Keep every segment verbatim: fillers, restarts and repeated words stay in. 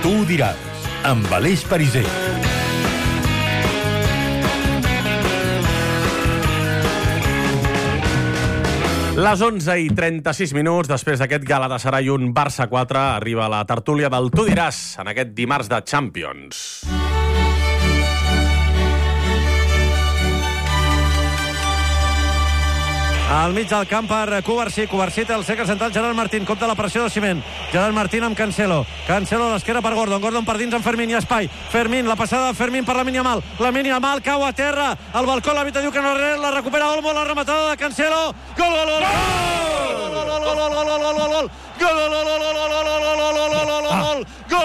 Tu ho diràs, amb Aleix Pariser. Les onze i trenta-sis minuts, després d'aquest Galatasaray un Barça quatre, arriba la tertúlia del Tu diràs, en aquest dimarts de Champions. Al mig del camp per Covarsí. Covarsí té el cercle central Gerard Martín. Compta la pressió de Ciment. Gerard Martín amb Cancelo. Cancelo a l'esquerra per Gordon. Gordon per dins amb Fermín i espai. Fermín, la passada de Fermín per Lamine Yamal. Lamine Yamal cau a terra. Al balcó l'àrbitre diu que no res. La recupera Olmo. La rematada de Cancelo. Gol, gol, gol! Gol, gol, gol, gol, gol, gol, gol, gol! Gol, gol, gol, gol, gol, gol, gol, gol,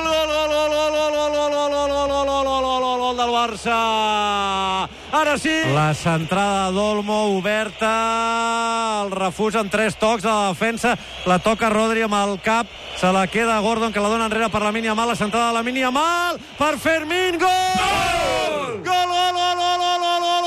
gol del Barça. Ara sí. La centrada d'Olmo oberta. El refús en tres tocs a la defensa. La toca Rodri amb el cap. Se la queda Gordon, que la dona enrere per Lamine Yamal. La centrada de Lamine Yamal per Fermín. Gol! Gol, gol, gol, gol, gol, gol, gol,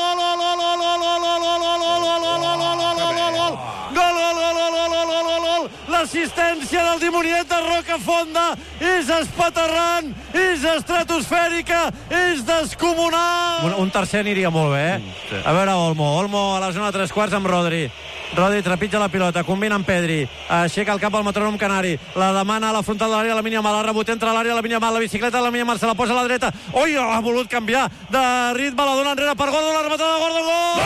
l'assistència del dimoniet de Rocafonda és espaterrant, és estratosfèrica, és descomunal. Un, un tercer aniria molt bé, eh? Sí. A veure Olmo, Olmo a la zona de tres quarts amb Rodri. Rodri trepitja la pilota, combina amb Pedri, aixeca el cap al metrònom canari, la demana a la frontal de l'àrea, Lamine Yamal, la rebot entre l'àrea, Lamine Yamal, la bicicleta de Lamine Yamal, se la posa a la dreta. Ui, ha volut canviar de ritme, la dona enrere per Gordon, la rematada de Gordon, gol!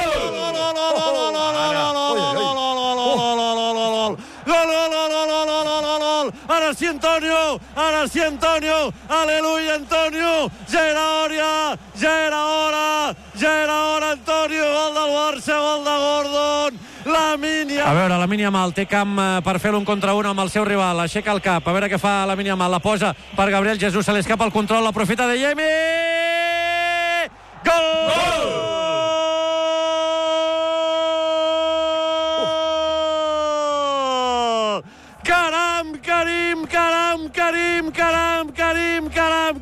Ara sí, Antonio! Ara sí, Antonio! Aleluia, Antonio! Ja era hora! Ja era hora! Ja era hora, Antonio! Gol del Barça, gol de Gordon! Lamine Yamal. A veure, Lamine Yamal té camp per fer-lo un contra un amb el seu rival. Aixeca el cap. A veure què fa Lamine Yamal. La posa per Gabriel Jesús. Se li escapa el control. L'aprofita de Yemi! Gol! Gol! Caram, Karim, caram, Karim, caram, Karim, caram,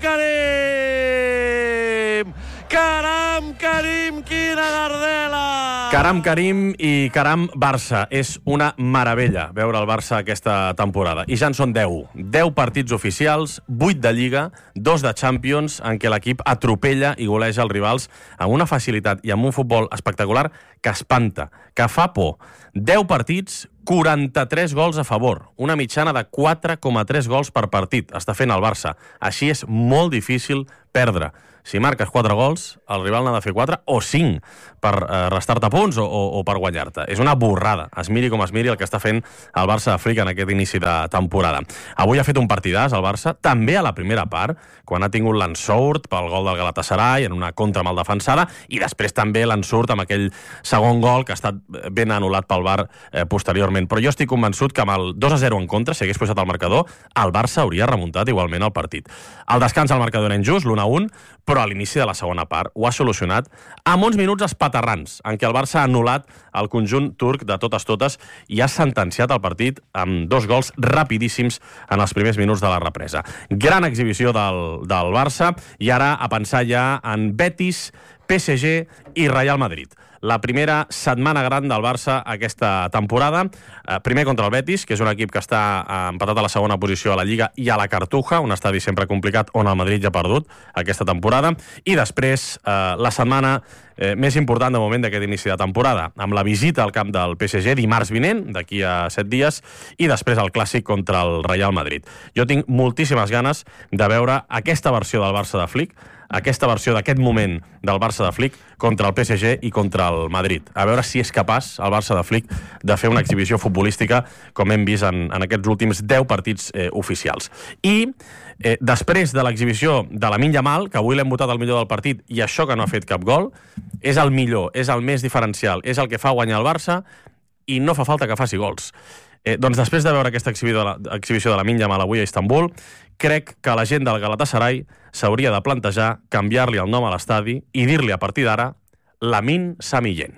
Karim! Caram, Karim, quina gardela! Caram, Karim i caram, Barça. És una meravella veure el Barça aquesta temporada. I ja en són deu. deu partits oficials, vuit de Lliga, dos de Champions, en què l'equip atropella i goleja els rivals amb una facilitat i amb un futbol espectacular que espanta, que fa por. deu partits, quaranta-tres gols a favor, una mitjana de quatre coma tres gols per partit està fent el Barça. Així és molt difícil perdre. Si marques quatre gols, el rival n'ha de fer quatre o cinc per eh, restar-te punts o, o, o per guanyar-te. És una borrada, es miri com es miri el que està fent el Barça d'Àfrica en aquest inici de temporada. Avui ha fet un partidàs el Barça, també a la primera part, quan ha tingut l'ensurt pel gol del Galatasaray en una contra mal defensada, i després també l'ensurt amb aquell segon gol que ha estat ben anul·lat pel V A R eh, posteriorment. Però jo estic convençut que amb el dos a zero en contra, si hagués posat el marcador, el Barça hauria remuntat igualment el partit. Al descans el marcador era injust, l'u a un, però a l'inici de la segona part ho ha solucionat amb uns minuts espaterrants, en què el Barça ha anul·lat el conjunt turc de totes totes i ha sentenciat el partit amb dos gols rapidíssims en els primers minuts de la represa. Gran exhibició del, del Barça, i ara a pensar ja en Betis, P S G i Real Madrid. La primera setmana gran del Barça aquesta temporada. Eh, primer contra el Betis, que és un equip que està eh, empatat a la segona posició a la Lliga i a la Cartuja, un estadi sempre complicat on el Madrid ja ha perdut aquesta temporada. I després, eh, la setmana eh, més important de moment d'aquest inici de temporada, amb la visita al camp del P S G dimarts vinent, d'aquí a set dies, i després el clàssic contra el Real Madrid. Jo tinc moltíssimes ganes de veure aquesta versió del Barça de Flick, aquesta versió d'aquest moment del Barça de Flick contra el P S G i contra el Madrid. A veure si és capaç el Barça de Flick de fer una exhibició futbolística com hem vist en, en aquests últims deu partits eh, oficials. I eh, després de l'exhibició de Lamine Yamal, que avui l'hem votat el millor del partit, i això que no ha fet cap gol, és el millor, és el més diferencial, és el que fa guanyar el Barça, i no fa falta que faci gols. Eh, doncs després de veure aquesta exhibició de, la, exhibició de Lamine Yamal avui a Istanbul, crec que la gent del Galatasaray s'hauria de plantejar canviar-li el nom a l'estadi i dir-li a partir d'ara Lamine Samillén.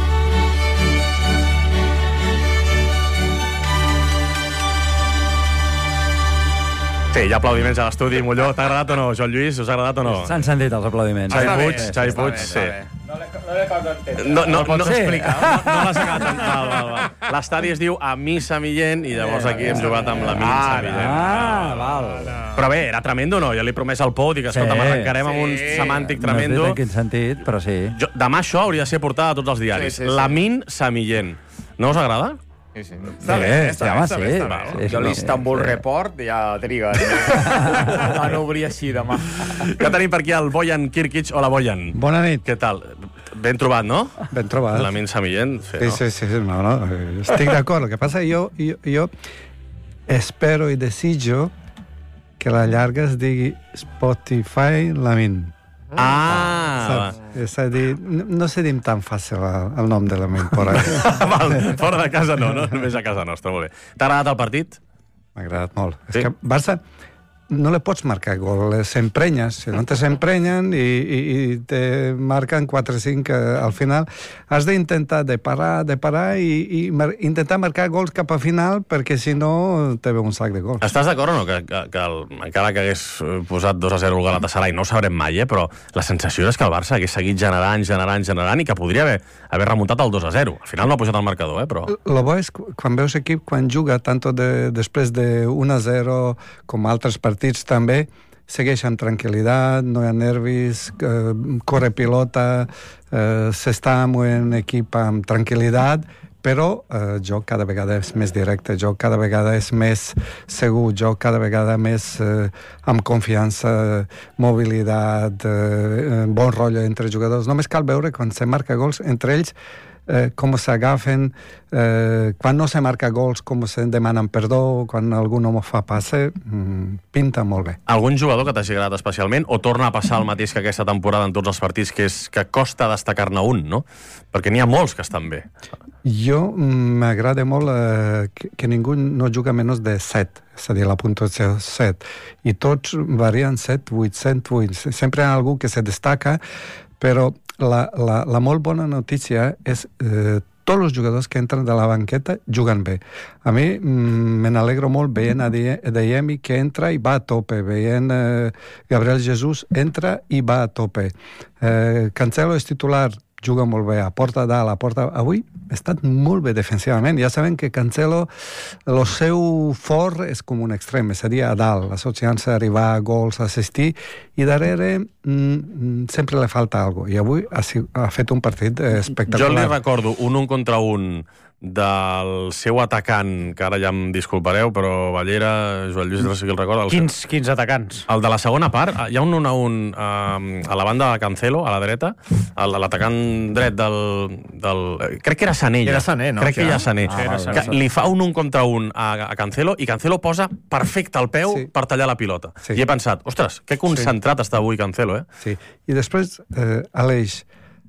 Sí, hi ha aplaudiments a l'estudi. Molló, t'ha agradat o no? Joan Lluís, us ha agradat o no? S'han sentit els aplaudiments. Xavi Puig, Xavi Puig, sí. No l'he acabat d'entendre. No, no, no, Sí. explica, no, no l'has acabat d'entendre. L'estadi es diu Amy Samillén i llavors aquí hem jugat amb Lamine Samillén. Ah, val. Però bé, era tremendo, no? Jo li he promès al Pou, dic, escolta, Sí. m'arrencarem amb un Sí. semàntic No tremendo. sé en quin sentit, però sí. Jo, demà això hauria de ser portada a tots els diaris. Sí, sí, sí. Lamin Samillén. No us agrada? Sí, sí. Està bé, està home, bé, està sí. bé, està bé. Sí, sí, Jo sí. l'Istanbul Sí. Report ja triga a no obrir així demà. Que tenim per aquí el Bojan Kirkic. Hola, Bojan. Bona nit. Què tal? Ben trobat, no? Ben trobat. Lamin Samillén. Sí, Sí, no? sí, sí, no, no, eh, estic d'acord. El que passa jo, jo, jo espero i desitjo que a la llarga es digui Spotify Lamin. Ah! Saps? És a dir, no, no se dim tan fàcil el, el nom de Lamin por ahí. Val, fora de casa no, no? Només a casa nostra, molt bé. T'ha agradat el partit? M'ha agradat molt. Sí. És que Barça no le pots marcar gol, s'emprenyes, si no te s'emprenyen i, i, i te marquen quatre o cinc eh, al final. Has d'intentar de parar, de parar i, i mar intentar marcar gols cap a final perquè si no te ve un sac de gols. Estàs d'acord o no? Que, que, que el, encara que hagués posat dos a zero el Galatasaray, no ho sabrem mai, eh? Però la sensació és que el Barça hagués seguit generant, generant, generant i que podria haver, haver remuntat el dos a zero. Al final no ha pujat el marcador, eh? Però... Lo bo és quan veus equip, quan juga tant de, després de un a zero com altres partits també, segueix amb tranquil·litat, no hi ha nervis, eh, corre pilota, eh, s'està amb un equip amb tranquil·litat, però eh, joc cada vegada és més directe, joc cada vegada és més segur, joc cada vegada més eh, amb confiança, mobilitat, eh, bon rotllo entre jugadors. Només cal veure quan se marca gols entre ells, eh, com s'agafen, eh, quan no se marca gols, com se demanen perdó, quan algú no fa passe, mm, pinta molt bé. Algun jugador que t'hagi agradat especialment o torna a passar el mateix que aquesta temporada en tots els partits, que és que costa destacar-ne un, no? Perquè n'hi ha molts que estan bé. Jo mm, m'agrada molt eh, que, que ningú no juga menys de set, és a dir, la puntuació set. I tots varien set, vuit, set, vuit. Sempre hi ha algú que se destaca, però la, la, la molt bona notícia és eh, tots els jugadors que entren de la banqueta juguen bé. A mi mm, me n'alegro molt veient a Adeyemi que entra i va a tope, veient eh, Gabriel Jesús entra i va a tope. Eh, Cancelo és titular, juga molt bé, a porta dalt, a porta... Avui ha estat molt bé defensivament. Ja sabem que Cancelo, el seu fort és com un extrem, és a dir, a dalt, la seva chance d'arribar a gols, assistir, i darrere mm, sempre li falta alguna cosa. I avui ha, ha fet un partit espectacular. Jo li recordo un un contra un del seu atacant, que ara ja em disculpareu, però Ballera, Joan Lluís, no sé qui el recorda. El Quins, quins atacants? El de la segona part, hi ha un un a un uh, a la banda de Cancelo, a la dreta, l'atacant dret del, del... Crec que era Sané. Era Sané, no? Crec que Ja. ja Sané. Ah, era Sané. Que li fa un un contra un a, a Cancelo i Cancelo posa perfecte el peu Sí. per tallar la pilota. Sí. I he pensat, ostres, que concentrat sí. està avui Cancelo, eh? Sí. I després, eh, Aleix,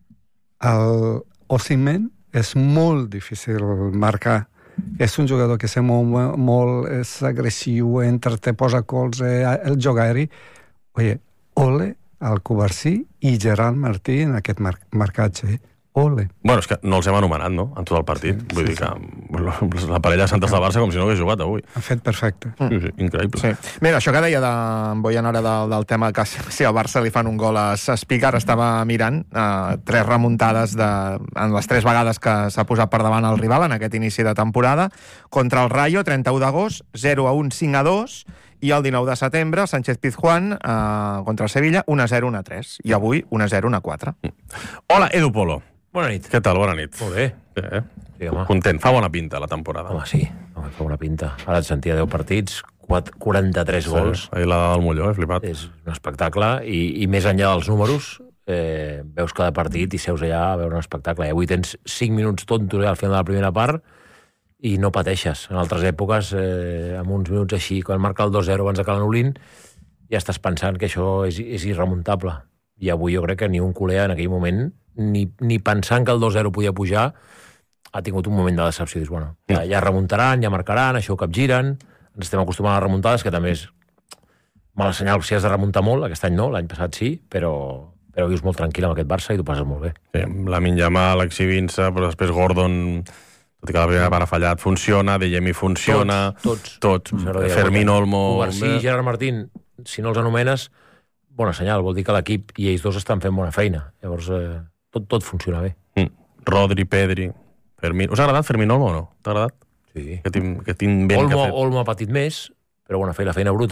el Osimhen és molt difícil marcar. És un jugador que se mou molt, és agressiu, entra, te posa cols, eh, el joc aeri. Oye, ole al Covarsí i Gerard Martí en aquest mar marcatge. Ole. Bueno, és que no els hem anomenat, no?, en tot el partit. Sí, Vull sí, dir que la parella de Santes de Barça com si no hagués jugat avui. Ha fet perfecte. Sí, sí, increïble. Sí. Mira, això que deia de Bojan ara del, del tema que si al Barça li fan un gol a Spicar, estava mirant eh, tres remuntades de, en les tres vegades que s'ha posat per davant el rival en aquest inici de temporada. Contra el Rayo, trenta-u d'agost, zero a un, cinc a dos, i el dinou de setembre, Sánchez Pizjuán eh, contra el Sevilla, un a zero, un a tres, i avui un a zero, un a quatre. Hola, Edu Polo. Bona nit. Què tal? Bona nit. Molt bé. Sí, eh? Sí, home. Content. Fa bona pinta la temporada. Home, sí. Home, fa bona pinta. Ara et sentia deu partits, quaranta-tres Sí, gols. ahir la del Molló, he flipat. És un espectacle. I, i més enllà dels números, eh, veus cada partit i seus allà a veure un espectacle. I avui tens cinc minuts tontos eh, al final de la primera part i no pateixes. En altres èpoques, eh, amb uns minuts així, quan marca el dos zero abans de que l'anul·lin, ja estàs pensant que això és, és irremuntable. I avui jo crec que ni un culer en aquell moment, ni, ni pensant que el dos zero podia pujar, ha tingut un moment de decepció. Dius, bueno, ja, ja remuntaran, ja marcaran, això ho capgiren, ens estem acostumant a les remuntades, que també és mala senyal si has de remuntar molt, aquest any no, l'any passat sí, però, però vius molt tranquil amb aquest Barça i t'ho passes molt bé. Sí, Lamine Yamal exhibint-se, però després Gordon, tot i que la primera part ha fallat, funciona, Adeyemi funciona, Tots, tots, tots. Fermín, Olmo... Covarsí, Gerard Martín, si no els anomenes, bona senyal, vol dir que l'equip i ells dos estan fent bona feina. Llavors, eh, tot, tot funciona bé. Mm. Rodri, Pedri, Fermín... Us ha agradat Fermín Olmo o no? T'ha agradat? Sí. Que tinc, que tinc ben Olmo, que fet. Olmo ha patit més, però bueno, ha fet la feina bruta,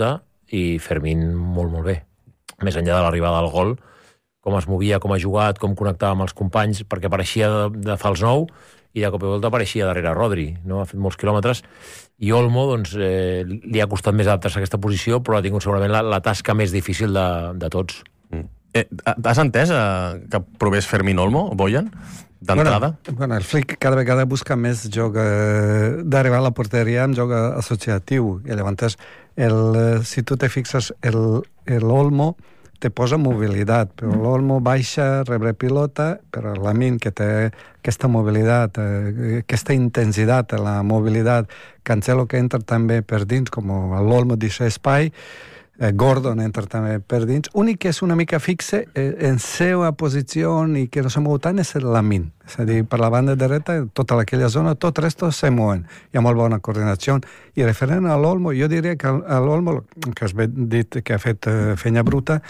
i Fermín molt, molt bé. Més enllà de l'arribada al gol, com es movia, com ha jugat, com connectava amb els companys, perquè apareixia de, de fals nou i de cop i volta apareixia darrere Rodri, no? Ha fet molts quilòmetres, i Olmo doncs, eh, li ha costat més adaptar-se a aquesta posició, però ha tingut segurament la, la tasca més difícil de, de tots. Mm. Eh, has entès eh, que provés Fermín Olmo, Bojan, d'entrada? Bueno, bueno, el Flick cada vegada busca més joc eh, d'arribar a la porteria amb joc associatiu, i llavors el, si tu te fixes el, el Olmo te posa mobilitat, però l'Olmo baixa, rebre pilota, però Lamine, que té aquesta mobilitat, eh, aquesta intensitat, la mobilitat, Cancelo, que entra també per dins, com l'Olmo deixa espai, eh, Gordon entra també per dins. Únic que és una mica fixe eh, en seva posició i que no se mou tant és el Lamine. És a dir, per la banda dreta, tota aquella zona, tot el resto se mouen. Hi ha molt bona coordinació. I referent a l'Olmo, jo diria que l'Olmo, que has dit que ha fet eh, fenya bruta,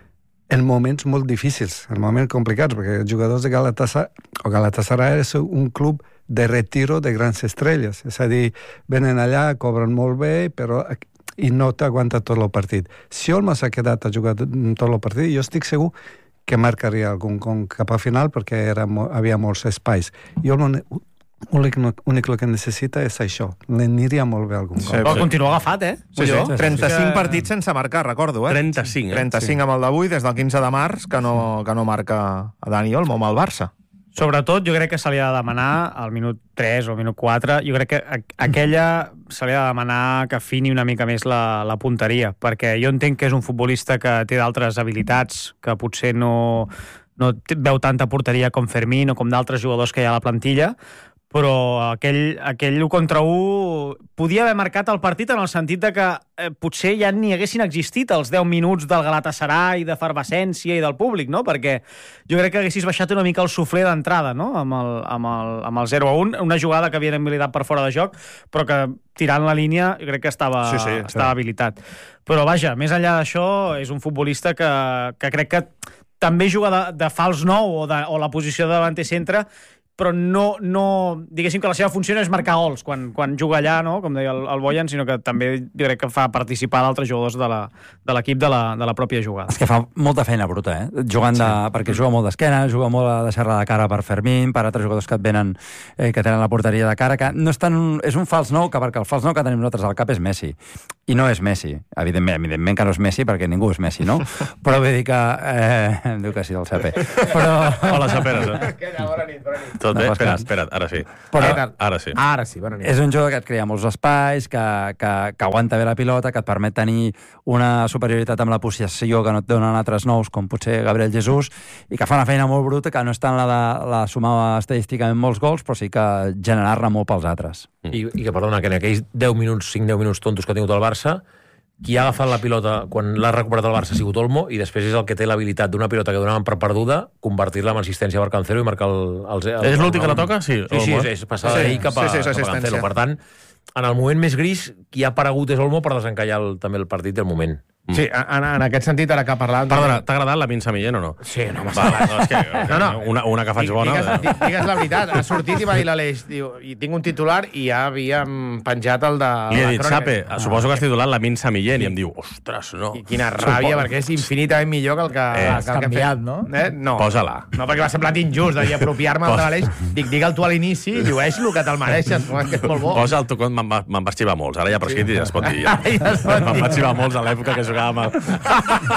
en moments molt difícils, en moments complicats, perquè els jugadors de Galatasaray, o Galatasaray és un club de retiro de grans estrelles. És a dir, venen allà, cobren molt bé, però i no t'aguanta tot el partit. Si Olmo s'ha quedat a jugar tot el partit, jo estic segur que marcaria algun com cap a final perquè era, havia molts espais. I Olmo l'únic únic que necessita és això. L'aniria molt bé algun cop. Sí, però continua agafat, eh? Sí, sí. trenta-cinc partits sense marcar, recordo, eh? trenta-cinc, eh? trenta-cinc sí. Amb el d'avui, des del quinze de març, que no, que no marca a Dani Olmo amb el Barça. Sobretot, jo crec que se li ha de demanar al minut tres o al minut quatre, jo crec que aquella se li ha de demanar que afini una mica més la, la punteria, perquè jo entenc que és un futbolista que té d'altres habilitats, que potser no, no veu tanta porteria com Fermín o com d'altres jugadors que hi ha a la plantilla, però aquell, aquell u contra u podia haver marcat el partit en el sentit de que eh, potser ja ni haguessin existit els deu minuts del Galatasaray, d'efervescència i del públic, no? Perquè jo crec que haguessis baixat una mica el suflé d'entrada, no? Amb el, amb el, amb el zero a un, una jugada que havien habilitat per fora de joc, però que tirant la línia jo crec que estava, sí, sí, estava sí. habilitat. Però vaja, més enllà d'això, és un futbolista que, que crec que també juga de, de fals nou o, de, o la posició de davanter centre, però no, no, diguéssim que la seva funció no és marcar gols quan, quan juga allà, no? Com deia el, el Bojan, sinó que també jo crec que fa participar d'altres jugadors de l'equip de, de, la, de la pròpia jugada. És que fa molta feina bruta, eh? Jugant de, sí. Perquè juga molt d'esquena, juga molt a deixar-la de cara per Fermín, per altres jugadors que et venen, eh, que tenen la porteria de cara, que no és tan... És un fals nou, que perquè el fals nou que tenim nosaltres al cap és Messi. I no és Messi. Evidentment, evidentment que no és Messi, perquè ningú és Messi, no? Però vull dir que... Eh, em diu que sí, del Saper. Però... Hola, Saperes, eh? Bona nit, bona nit. Tot bé? Espera't, espera't, ara sí. Però, ara, ara sí. Ara sí, bona nit. És un jugador que et crea molts espais, que, que, que aguanta bé la pilota, que et permet tenir una superioritat amb la possessió que no et donen altres nous, com potser Gabriel Jesús, i que fa una feina molt bruta, que no és tant la de la sumar estadísticament molts gols, però sí que generar-ne molt pels altres. I, i que, perdona, que en aquells deu minuts, cinc deu minuts tontos que ha tingut el Barça, qui ha agafat la pilota quan l'ha recuperat el Barça ha sigut Olmo, i després és el que té l'habilitat d'una pilota que donaven per perduda, convertir-la en assistència per Cancelo i marcar el... el, el és l'últim que la toca? Sí, sí, sí, és, és passar sí, d'ahir cap a, sí, sí, cap a Cancelo. Per tant, en el moment més gris, qui ha aparegut és Olmo per desencallar el, també el partit del moment. Sí, en, en aquest sentit, ara que parlàvem... Perdona, t'ha agradat la Minsa Millén o no? Sí, no m'ha agradat. No, és que, okay, no, no. Una, una que faig bona... Digues, digues, digues la veritat, ha sortit i va dir l'Aleix, diu, i tinc un titular i ja havíem penjat el de... Li he dit, Sape, ah, suposo que has titulat la Minsa Millén, sí. I em diu, ostres, no. I quina ràbia, perquè és infinitament millor que el que... Eh, has canviat, no? Eh? No. Posa-la. No, perquè m'ha semblat injust d'apropiar-me el de l'Aleix. Dic, digue'l tu a l'inici i llueix el que te'l mereixes, no? És que és molt bo. Posa el tocó, me'n va, me'n va xivar molts. Ara ja prescrit i ja es pot dir. Ja. Me'n va xivar molts a l'època que jugàvem a...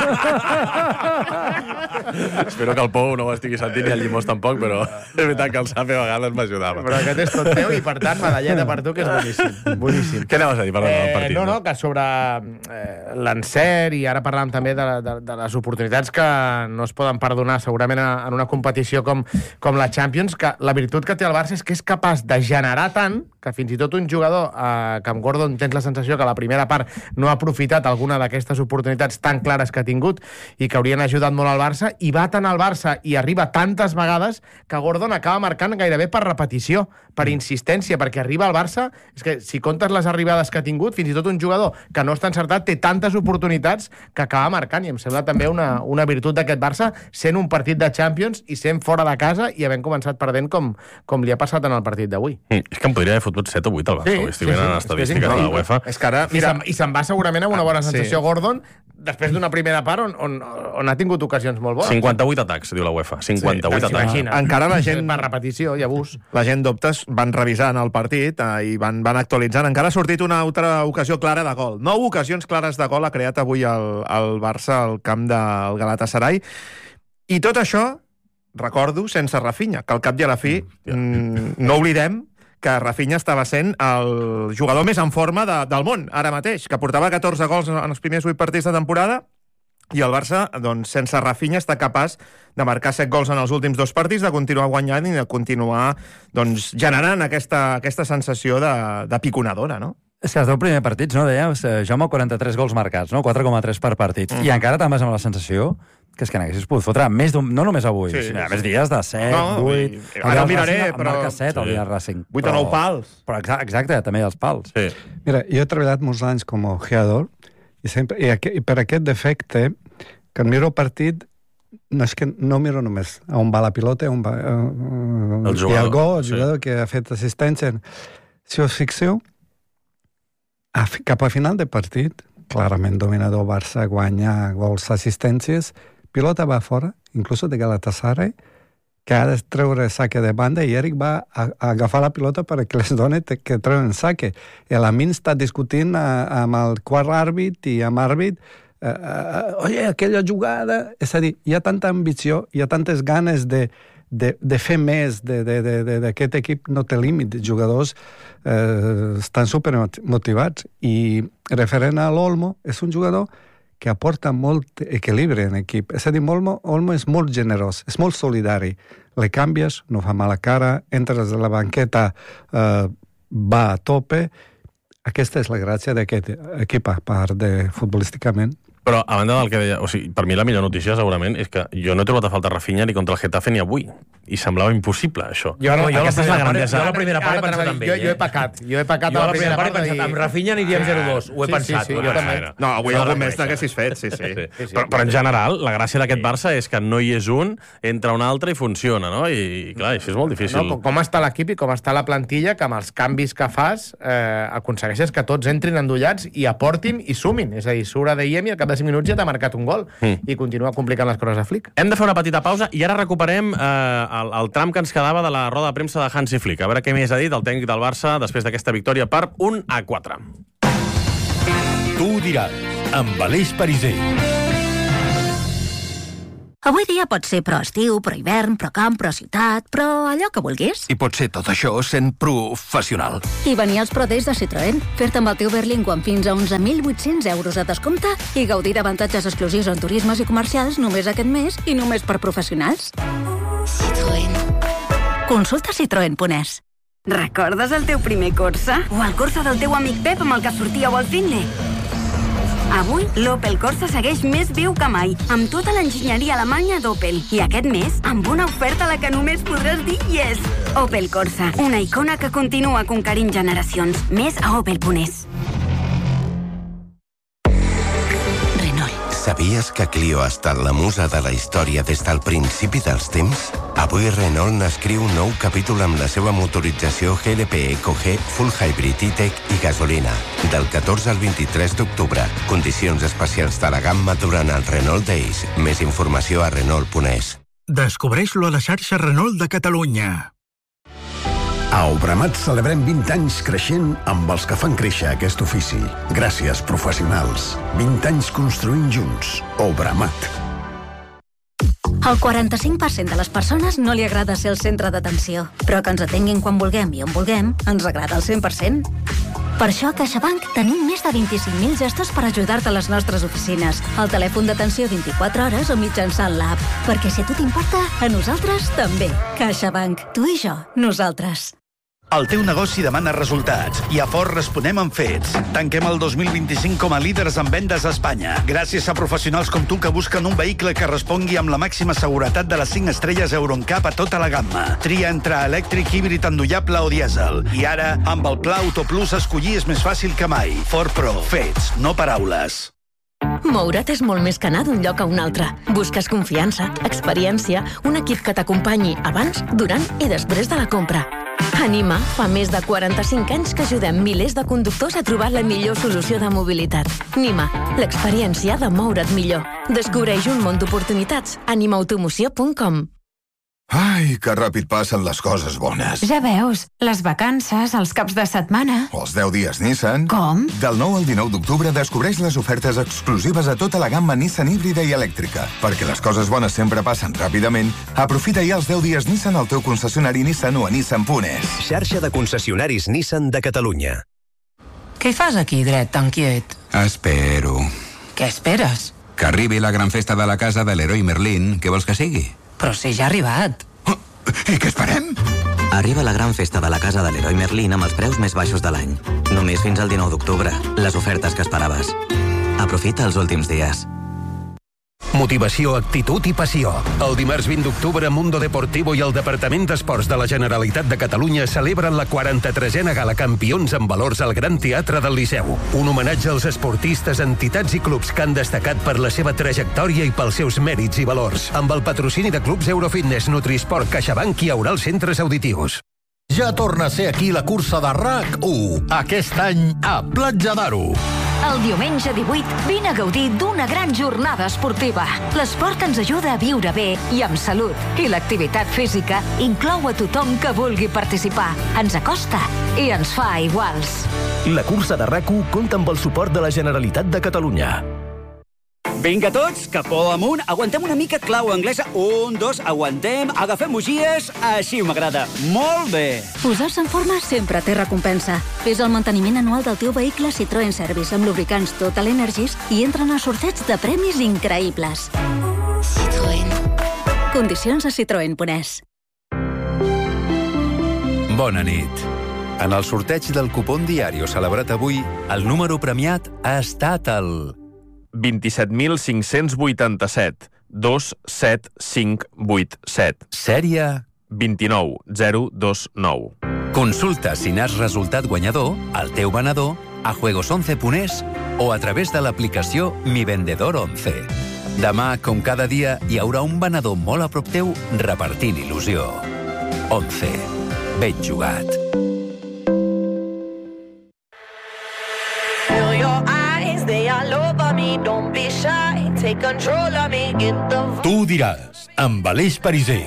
Espero que el Pou no ho estigui sentint i el Llimós tampoc, però és veritat que el Sape a vegades m'ajudava. Però aquest és tot teu i, per tant, medalleta per tu, que és boníssim. boníssim. Què anaves a dir, perdona, del partit? Eh, no, no, que sobre eh, l'encert, i ara parlàvem també de, de, de les oportunitats que no es poden perdonar segurament en una competició com, com la Champions, que la virtut que té el Barça és que és capaç de generar tant que fins i tot un jugador, eh, que amb Gordon tens la sensació que a la primera part no ha aprofitat alguna d'aquestes oportunitats tan clares que ha tingut i que haurien ajudat molt al Barça, i va tant al Barça i arriba tantes vegades que Gordon acaba marcant gairebé per repetició, per insistència, perquè arriba al Barça, és que si comptes les arribades que ha tingut, fins i tot un jugador que no està encertat té tantes oportunitats que acaba marcant, i em sembla també una, una virtut d'aquest Barça, sent un partit de Champions i sent fora de casa i havent començat perdent com, com li ha passat en el partit d'avui. Mm, és que em podria haver fotut set o vuit al Barça. Sí, Estic veient sí, sí. estadístiques de la UEFA. És que ara, I mira, se'n, i se'n va segurament amb una bona sensació Sí. Gordon, després d'una primera part on, on, on ha tingut ocasions molt bones. cinquanta-vuit atacs, diu la UEFA. cinquanta-vuit Doncs atacs. imagina't. encara la gent... Per repetició i abús. La gent d'Optes van revisant el partit eh, i van, van actualitzant. Encara ha sortit una altra ocasió clara de gol. Nou ocasions clares de gol ha creat avui el, el Barça al camp del Galatasaray. I tot això, recordo, sense Rafinha, que al cap i a la fi mm, no oblidem que Rafinha estava sent el jugador més en forma de, del món, ara mateix, que portava catorze gols en els primers vuit partits de temporada, i el Barça, doncs, sense Rafinha, està capaç de marcar set gols en els últims dos partits, de continuar guanyant i de continuar doncs, generant aquesta, aquesta sensació de, de piconadora, no? És que els deu primers partits, no, deies, eh, Jaume, quaranta-tres gols marcats, no? quatre coma tres per partit. Mm. I encara te'n vas amb la sensació que és que n'haguessis pogut fotre més d'un... No només avui, Sí, sinó sí. més dies de set, No, vuit... i- El ara dia ho del miraré, Racing però- Marca set, el Sí. dia del Racing. Vuit o nou pals. Però exa- exacte, també els pals. Sí. Mira, jo he treballat molts anys com a ojeador i, sempre, i, aqu i per aquest defecte, que miro partit, no és que no miro només a on va la pilota, on va, uh, El jugador, i el gol, el sí. jugador que ha fet assistència. Si us fixeu, a, fi- cap a final de partit, clarament dominador Barça, guanya gols, assistències, pilota va fora, inclús de Galatasaray, que ha de treure saque de banda i Eric va a, a agafar la pilota perquè les doni que treuen saque. I a la min està discutint a, amb el quart àrbit i amb àrbit uh, uh, oye, aquella jugada... És a dir, hi ha tanta ambició, hi ha tantes ganes de, de, de fer més d'aquest equip, no té límit. Els jugadors eh, estan supermotivats. I referent a l'Olmo, és un jugador que aporta molt equilibri en equip. És a dir, Olmo, Olmo és molt generós, és molt solidari. Le canvies, no fa mala cara, entres a la banqueta, eh, va a tope. Aquesta és la gràcia d'aquest equip, a part de futbolísticament. Però, a banda del que deia... O sigui, per mi la millor notícia, segurament, és que jo no he trobat a falta Rafinha ni contra el Getafe ni avui. I semblava impossible, això. Jo, no, jo, Aquesta és la grandesa. Jo la primera part he Ara, pensat amb jo, ell, jo he eh? pecat. Jo he pecat Jo a la primera part he de pensat, dir- amb Rafinha aniríem zero dos. Ho he Sí, pensat. sí, sí, no? jo Ah, també. era. No, avui S'ha de algun més reconèixer. n'haguessis fet, sí, sí. Sí. Sí, sí. Però, però en general, la gràcia d'aquest Barça és que no hi és un, entra un altre i funciona, no? I, i clar, això és molt difícil. No, com, com està l'equip i com està la plantilla, que amb els canvis que fas eh, aconsegueixes que tots entrin endollats i aportin i sumin. És a dir, surt a Diem i al cap de cinc minuts ja t'ha marcat un gol Mm. i continua complicant les coses a Flick. Hem de fer una petita pausa i ara recuperem eh, el, el tram que ens quedava de la roda de premsa de Hansi Flick. A veure què més ha dit el tècnic del Barça després d'aquesta victòria per un a quatre. Tu ho diràs, amb Aleix Pariser. Avui dia pot ser pro estiu, pro hivern, pro camp, pro ciutat, però allò que vulguis. I pot ser tot això sent professional. I venir als Pro Days de Citroën, fer-te amb el teu Berlingo amb fins a onze mil vuit-cents euros de descompte i gaudir d'avantatges exclusius en turismes i comercials només aquest mes i només per professionals. Citroën. Consulta citroen punt es. Recordes el teu primer Corsa? O el Corsa del teu amic Pep amb el que sortíeu al Finley? Avui, l'Opel Corsa segueix més viu que mai, amb tota l'enginyeria alemanya d'Opel. I aquest mes, amb una oferta a la que només podràs dir yes! Opel Corsa, una icona que continua conquerint generacions. Més a opel punt es. Sabies que Clio ha estat la musa de la història des del principi dels temps? Avui Renault n'escriu un nou capítol amb la seva motorització G L P Eco G, Full Hybrid E-Tech i gasolina. Del catorze al vint-i-tres d'octubre. Condicions especials de la gamma durant el Renault Days. Més informació a Renault punt es. Descobreix-lo a la xarxa Renault de Catalunya. A Obramat celebrem vint anys creixent amb els que fan créixer aquest ofici. Gràcies, professionals. vint anys construint junts. Obramat. Al quaranta-cinc per cent de les persones no li agrada ser el centre d'atenció, però que ens atenguin quan vulguem i on vulguem ens agrada al cent per cent. Per això a CaixaBank tenim més de vint-i-cinc mil gestos per ajudar-te a les nostres oficines, al telèfon d'atenció vint-i-quatre hores o mitjançant l'app. Perquè si a tu t'importa, a nosaltres també. CaixaBank. Tu i jo. Nosaltres. El teu negoci demana resultats i a Ford responem amb fets. Tanquem el dos mil vint-i-cinc com a líders en vendes a Espanya, gràcies a professionals com tu que busquen un vehicle que respongui amb la màxima seguretat de les cinc estrelles Euro N C A P a tota la gamma. Tria entre elèctric, híbrid endollable o dièsel. I ara, amb el Pla Auto Plus, escollir és més fàcil que mai. Ford Pro. Fets, no paraules. Moure't és molt més que anar d'un lloc a un altre. Busques confiança, experiència, un equip que t'acompanyi abans, durant i després de la compra. Anima fa més de quaranta-cinc anys que ajudem milers de conductors a trobar la millor solució de mobilitat. Nima, l'experiència de moure't millor. Descobreix un món d'oportunitats. anima automoció punt com. Ai, que ràpid passen les coses bones. Ja veus, les vacances, els caps de setmana... Els deu dies Nissan... Com? Del nou al dinou d'octubre descobreix les ofertes exclusives a tota la gamma Nissan híbrida i elèctrica. Perquè les coses bones sempre passen ràpidament, aprofita ja els deu dies Nissan al teu concessionari Nissan o a nissan punt es. Xarxa de concessionaris Nissan de Catalunya. Què fas aquí, dret, tan quiet? Espero. Què esperes? Que arribi la gran festa de la casa de l'heroi Merlin. Què vols que sigui? Però si ja ha arribat. Oh, I què esperem? Arriba la gran festa de la casa de l'heroi Merlin amb els preus més baixos de l'any. Només fins al dinou d'octubre. Les ofertes que esperaves. Aprofita els últims dies. Motivació, actitud i passió. El dimarts vint d'octubre, Mundo Deportivo i el Departament d'Esports de la Generalitat de Catalunya celebren la quaranta-tresena Gala Campions en valors al Gran Teatre del Liceu. Un homenatge als esportistes, entitats i clubs que han destacat per la seva trajectòria i pels seus mèrits i valors. Amb el patrocini de clubs Eurofitness, Nutrisport, CaixaBank i Aural Centres Auditius. Ja torna a ser aquí la cursa de R A C u, aquest any a Platja d'Aro. El diumenge divuit vine a gaudir d'una gran jornada esportiva. L'esport ens ajuda a viure bé i amb salut. I l'activitat física inclou a tothom que vulgui participar. Ens acosta i ens fa iguals. La cursa de R A C u compta amb el suport de la Generalitat de Catalunya. Vinga tots, capó amunt, aguantem una mica clau anglesa. Un, dos, aguantem, agafem bugies, així m'agrada. Molt bé. Posar-se en forma sempre té recompensa. Fes el manteniment anual del teu vehicle Citroën Service amb lubricants Total Energies i entren a sorteig de premis increïbles. Citroën. Condicions a citroen punt es. Bona nit. En el sorteig del cupón diario celebrat avui, el número premiat ha estat el... vint-i-set mil cinc-cents vuitanta-set, dos set cinc vuit set. Sèrie vint-i-nou zero dos nou. Consulta si n'has resultat guanyador, al teu venedor, a juegos once punt es o a través de l'aplicació Mi Vendedor once. Demà, com cada dia, hi haurà un venedor molt a prop teu repartint il·lusió. once. Ben jugat. Tu ho diràs, amb Aleix Pariser.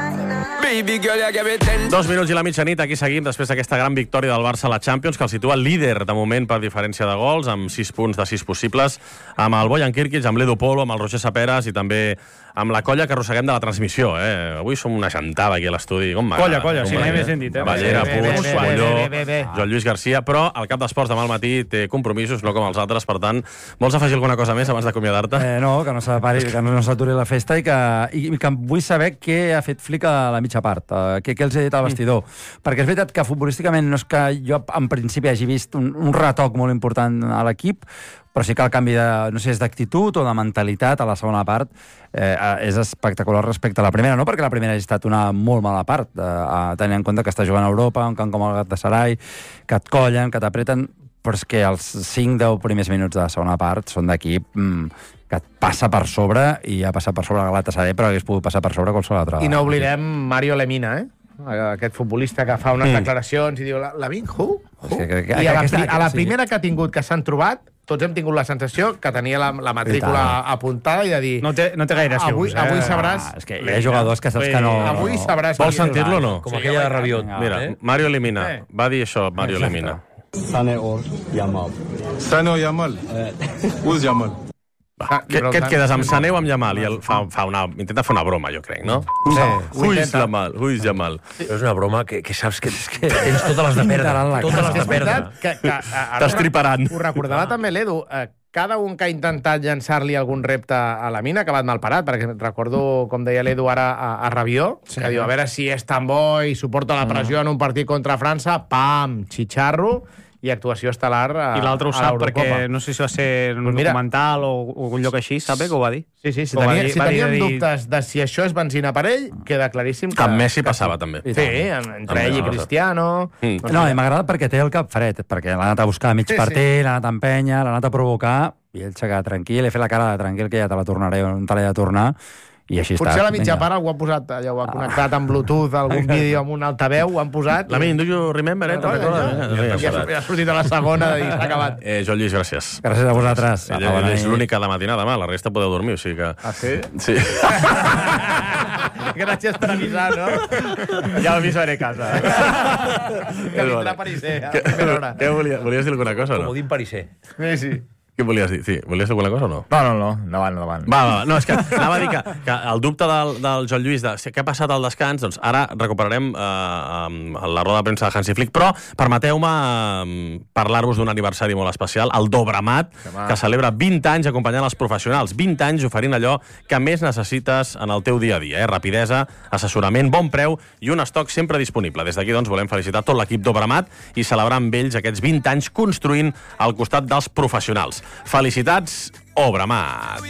Dos minuts i la mitjanit, aquí seguim després d'aquesta gran victòria del Barça a la Champions, que el situa líder de moment per diferència de gols, amb sis punts de sis possibles, amb el Bojan Kirkic, amb l'Edu Polo, amb el Roger Saperas i també amb la colla que arrosseguem de la transmissió. Eh? Avui som una gentada aquí a l'estudi. Com colla, colla, sí, mai més hem dit. Eh? Ballera, Puig, Molló, bé, bé. Joan Lluís Garcia, però el cap d'esports demà al matí té compromisos, no com els altres, per tant, vols afegir alguna cosa més abans d'acomiadar-te? Eh, no, que no s'apari, que no s'aturi la festa i que, i que vull saber què ha fet Flick a la mitja part, eh, què, què els he dit al vestidor. Mm. Perquè és veritat que futbolísticament no és que jo en principi hagi vist un, un retoc molt important a l'equip, però sí que el canvi de, no sé, és d'actitud o de mentalitat a la segona part eh, és espectacular respecte a la primera, no perquè la primera ha estat una molt mala part, eh, tenint en compte que està jugant a Europa, un camp com el Galatasaray, que et collen, que t'apreten, però és que els cinc deu primers minuts de la segona part són d'equip mm, que et passa per sobre i ha passat per sobre el Galatasaray, però hagués pogut passar per sobre qualsevol altra. I no oblidem Mario Lemina, eh? Aquest futbolista que fa unes mm. declaracions i diu, Lamin, who? who? Que, que, que, I a la, aquesta, a la primera sí. que ha tingut, que s'han trobat, tots hem tingut la sensació que tenia la, la matrícula apuntada i de dir... No té, no té gaire avui, eh? avui sabràs... Ah, és que hi ha jugadors que saps que no... Avui sabràs... Vols sentir-lo o no? Com aquella de Rabiot. Mira, Mario Lemina. Eh. Va dir això, Mario Lemina. Sane or Yamal. Sane o Yamal? Who's Yamal? Va, què, què et quedes, amb Sané o amb Yamal? I el fa, fa una, intenta fer una broma, jo crec, no? Sí, Who is Yamal? Who is Yamal? Sí. És una broma que, que saps que, que tens totes les de perdre. Totes les de perdre. T'estriparan. Ho recordava també l'Edu. Eh, cada un que ha intentat llançar-li algun repte a la mina ha acabat mal parat, perquè recordo, com deia l'Edu ara, a, a Rabiot, sí. que diu, a veure si és tan bo i suporta la pressió en un partit contra França, pam, xitxarro, i actuació estel·lar a, I l'altre ho sap perquè no sé si va ser un pues documental o, o un lloc així, sabe que ho va dir? Sí, sí, si, tenia, dir, si teníem dir... dubtes de si això és benzina per ell, queda claríssim que... Amb Messi que passava, sí. també. Sí, entre ell i Cristiano... Mm. No, i m'agrada perquè té el cap fred, perquè l'ha anat a buscar a mig sí, partit, sí. l'ha anat a empènyer, l'ha anat a provocar, i ell s'ha quedat tranquil, he fet la cara de tranquil, que ja te la tornaré on te l'he de tornar, I així Potser està. a la mitja Vinga. part algú ha posat, allò, ho ha connectat amb Bluetooth, algun vídeo amb un altaveu, ho han posat... La do you remember, eh? Ja ha sortit a la segona i s'ha acabat. Eh, Joan Lluís, gràcies. Gràcies a vosaltres. Ella, ella és l'única de matinada, demà, la resta podeu dormir, o sigui que... Ah, sí? Sí. Gràcies per avisar, no? Ja ho avisaré a casa. Que vindrà a Pariser, a primera hora. Què volies, volies dir alguna cosa o no? Comodín pariser. Sí, sí. Què volies dir? Sí, volies dir alguna cosa o no? No, no, no, endavant, endavant. Va, va, no, és que anava a dir que, que el dubte del, del Joan Lluís de què ha passat al descans, doncs ara recuperarem eh, la roda de premsa de Hansi Flick, però permeteu-me eh, parlar-vos d'un aniversari molt especial, el Dobramat, que celebra vint anys acompanyant els professionals, vint anys oferint allò que més necessites en el teu dia a dia, eh? Rapidesa, assessorament, bon preu i un estoc sempre disponible. Des d'aquí, doncs, volem felicitar tot l'equip Dobramat i celebrar amb ells aquests vint anys construint al costat dels professionals. Felicitats, Obramat.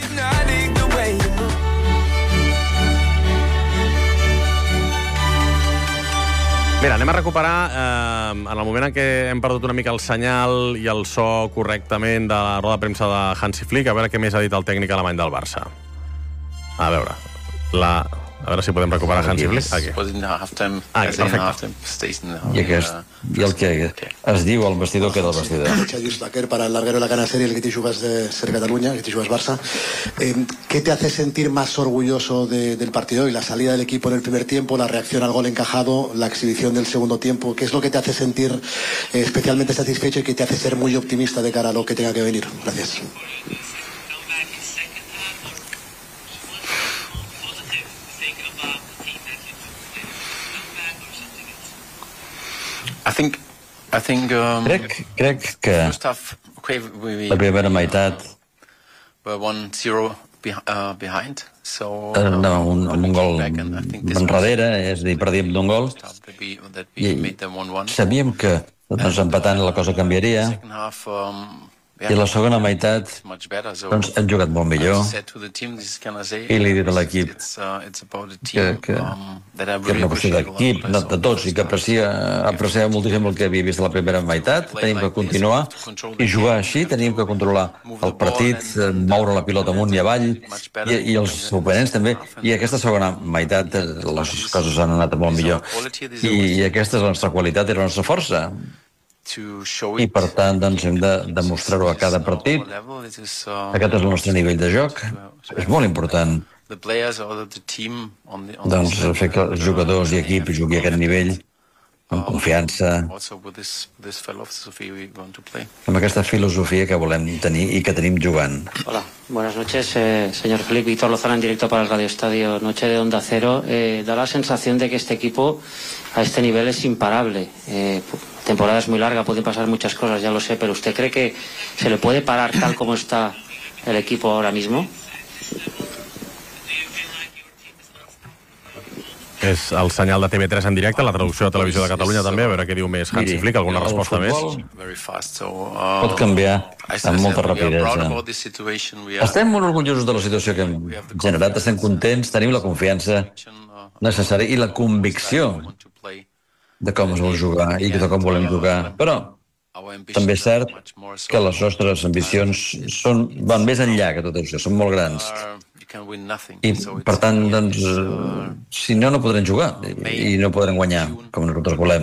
Mira, anem a recuperar eh, en el moment en què hem perdut una mica el senyal i el so correctament de la roda de premsa de Hansi Flick, a veure què més ha dit el tècnic alemany del Barça. A veure, la... A veure si podem recuperar Hansi Flick. Aquí. Ah, perfecte. I, aquest, I el que es diu al vestidor queda al vestidor. Lluís Baquer, para el larguero de la Cana Serie, el que te jugas de Ser Cataluña, el que te jugas Barça. Eh, ¿Qué te hace sentir más orgulloso de, del partido y la salida del equipo en el primer tiempo, la reacción al gol encajado, la exhibición del segundo tiempo? ¿Qué es lo que te hace sentir eh, especialmente satisfecho y que te hace ser muy optimista de cara a lo que tenga que venir? Gracias. I think, I think, um, crec, crec que la primera meitat anàvem un, amb un gol enrere, és a dir, perdíem d'un gol, i sabíem que doncs, empatant la cosa canviaria, i la segona meitat doncs, hem jugat molt millor i li he dit a l'equip que, que, que és una qüestió d'equip, de, de tots, i que aprecia, aprecia moltíssim el que havia vist a la primera meitat. Tenim que continuar i jugar així, tenim que controlar el partit, moure la pilota amunt i avall, i, i els oponents també, i aquesta segona meitat les coses han anat molt millor, i, i aquesta és la nostra qualitat i la nostra força. I per tant doncs, hem de demostrar-ho a cada partit. Aquest és el nostre nivell de joc, és molt important doncs, fer que els jugadors i equip jugui a aquest nivell amb confiança, amb aquesta filosofia que volem tenir i que tenim jugant. Hola, buenas noches, eh, señor Flick. Víctor Lozano en directo para el Radio Estadio, noche de Onda Cero. Eh, da la sensación de que este equipo a este nivel es imparable. Eh, la temporada es muy larga, pueden pasar muchas cosas, ya lo sé, pero ¿usted cree que se le puede parar tal como está el equipo ahora mismo? És el senyal de T V tres en directe, la traducció de Televisió de Catalunya també, a veure què diu més Hansi Flick, alguna resposta més? Pot canviar amb molta rapidesa. Estem molt orgullosos de la situació que hem generat, estem contents, tenim la confiança necessària i la convicció de com es vol jugar i de com volem jugar. Però també és cert que les nostres ambicions són, van més enllà que tot això, són molt grans. I, per tant, doncs, si no, no podrem jugar i no podrem guanyar, com nosaltres volem.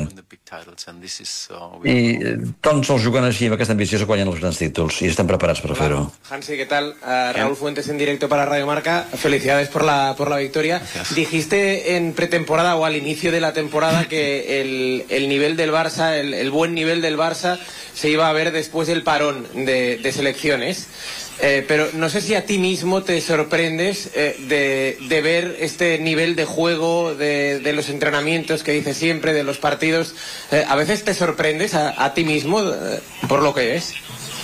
I tan sols jugant així, amb aquesta ambició, se guanyen els grans títols i estem preparats per fer-ho. Hansi, ¿qué tal? Uh, Raúl Fuentes en directo para Radio Marca. Felicidades por la, por la victoria. Gracias. Dijiste en pretemporada o al inicio de la temporada que el, el nivel del Barça, el, el buen nivel del Barça, se iba a ver después del parón de, de selecciones. Eh, pero no sé si a ti mismo te sorprendes eh, de, de ver este nivel de juego, de, de los entrenamientos que dices siempre, de los partidos. Eh, ¿A veces te sorprendes a, a ti mismo eh, por lo que es?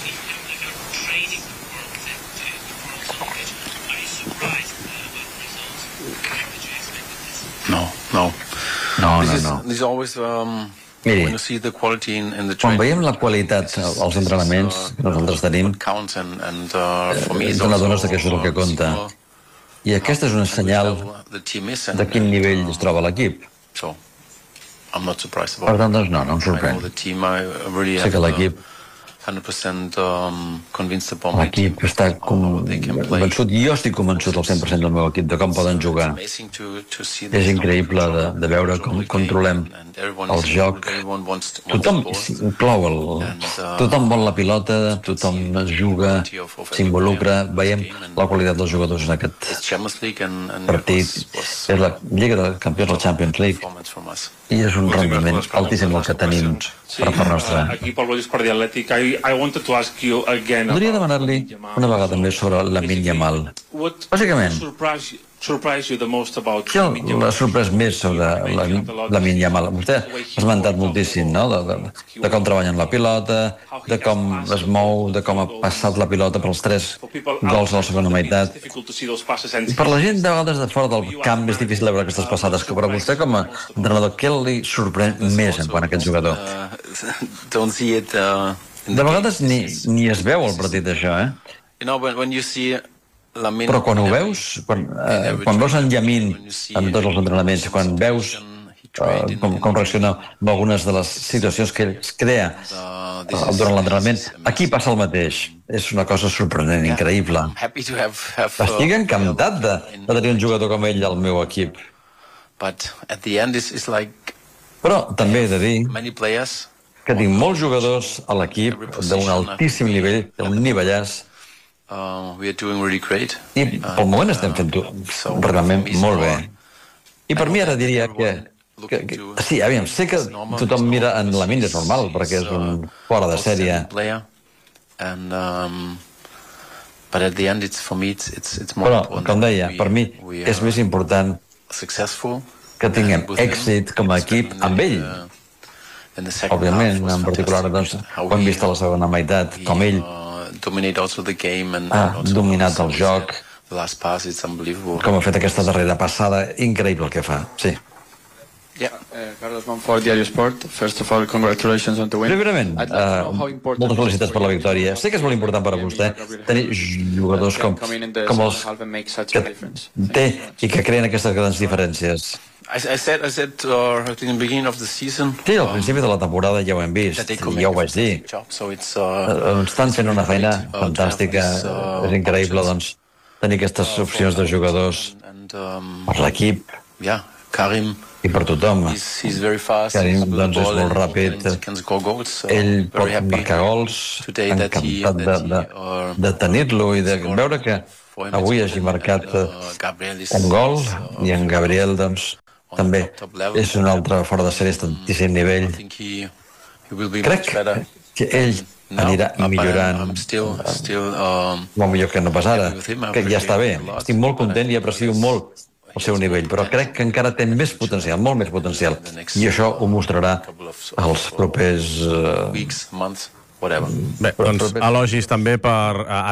No, no. No, no, no. This is always... Um... Miri, quan veiem la qualitat als entrenaments que nosaltres tenim, ens adones que això és el que compta. I aquesta és un senyal de quin nivell es troba l'equip. Per tant, doncs no, no em sorprèn. Sé que l'equip L'equip està convençut, jo estic convençut al cent per cent del meu equip de com poden jugar. És increïble de, de veure com controlem el joc. Tothom inclou el, tothom vol la pilota, tothom es juga, s'involucra, veiem la qualitat dels jugadors en aquest partit. És la Lliga de Campions, la Champions League, i és un rendiment altíssim el que tenim per part nostra. Aquí Pablo Lluís per The Athletic. I, I wanted to ask you again. Podria demanar-li una vegada més sobre Lamine Yamal. Bàsicament, què l'ha sorprès més sobre Lamine Yamal? Vostè ha esmentat moltíssim, no?, de, de, de com treballen la pilota, de com es mou, de com ha passat la pilota pels tres gols a la segona meitat. Per la gent, de vegades, de fora del camp, és difícil veure aquestes passades, que per a vostè, com a entrenador, què li sorprèn més en quant a aquest jugador? De vegades ni, ni es veu el partit, això, eh? Però quan ho veus, quan, eh, quan veus en Yamin en tots els entrenaments, quan veus eh, com, com reacciona en algunes de les situacions que ell es crea eh, durant l'entrenament, aquí passa el mateix. És una cosa sorprenent, increïble. Estic encantat de, de tenir un jugador com ell al meu equip. Però també he de dir que tinc molts jugadors a l'equip d'un altíssim nivell, d'un nivellàs, i pel moment estem fent realment molt bé. I per mi ara diria que, que, que sí, aviam, sé que tothom mira en Lamine, és normal, perquè és un fora de sèrie, però, com deia, per mi és més important que tinguem èxit com a equip amb ell. Òbviament, en particular, doncs, ho hem vist a la segona meitat, com ell ha dominat el joc, com ha fet aquesta darrera passada, increïble el que fa, sí. Yeah, uh, Carlos Monfort, Diario Sport. First of all, congratulations on the win. Primerament, uh, moltes felicitats per la victòria. Sé que és molt important per a vostè tenir jugadors com, com els que té i que creen aquestes grans diferències. I said, I said uh, at the beginning of the season. Sí, al principi de la temporada ja ho hem vist, ja ho vaig dir. Estan fent una feina fantàstica, és increïble, doncs, tenir aquestes opcions de jugadors per l'equip. Karim i per tothom. Karim, doncs, és molt ràpid. Ell pot marcar gols, encantat de, de, de tenir-lo i de veure que avui hagi marcat un gol, i en Gabriel, doncs, també és un altre fora de sèrie, tantíssim nivell. Crec que ell anirà millorant molt millor que no pas ara, que ja està bé. Estic molt content i aprecio molt el seu nivell, però crec que encara té més potencial, molt més potencial, i això ho mostrarà els propers... Uh... Bé, doncs elogis també per